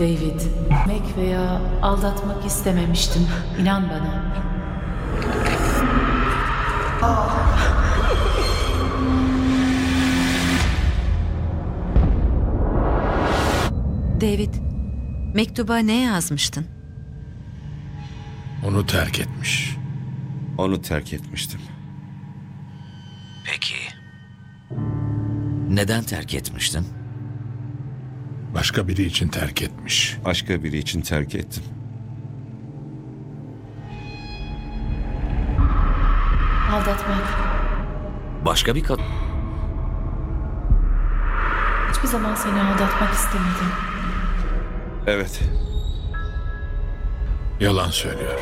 David, Meg veya aldatmak istememiştim. İnan bana. David, mektuba ne yazmıştın? Onu terk etmiş. Onu terk etmiştim. Peki. Neden terk etmiştin? Başka biri için terk etmiş. Başka biri için terk ettim. Aldatmak. Başka bir kadın. Hiçbir zaman seni aldatmak istemedim. Evet. Yalan söylüyor.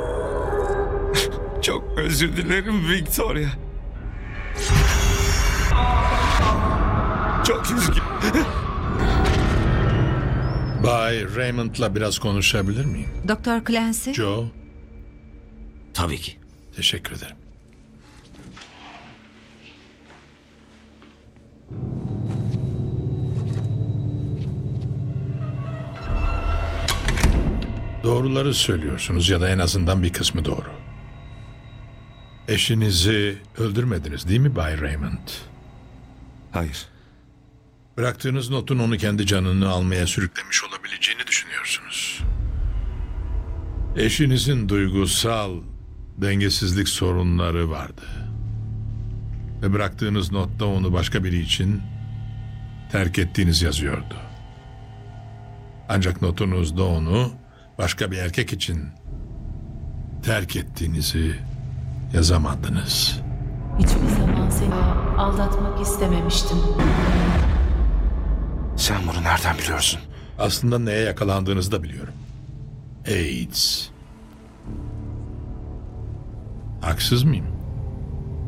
Çok özür dilerim Victoria. Çok üzgünüm. Bay Raymond'la biraz konuşabilir miyim? Doktor Clancy? Joe, Tabii ki. teşekkür ederim. Doğruları söylüyorsunuz ya da en azından bir kısmı doğru. Eşinizi öldürmediniz değil mi Bay Raymond? Hayır. Bıraktığınız notun onu kendi canını almaya sürüklemiş olabileceğini düşünüyorsunuz. Eşinizin duygusal dengesizlik sorunları vardı. Ve bıraktığınız notta onu başka biri için terk ettiğiniz yazıyordu. Ancak notunuzda onu başka bir erkek için terk ettiğinizi yazamadınız. Hiçbir zaman seni aldatmak istememiştim. Sen bunu nereden biliyorsun? Aslında neye yakalandığınızı da biliyorum. AIDS. Haksız mıyım?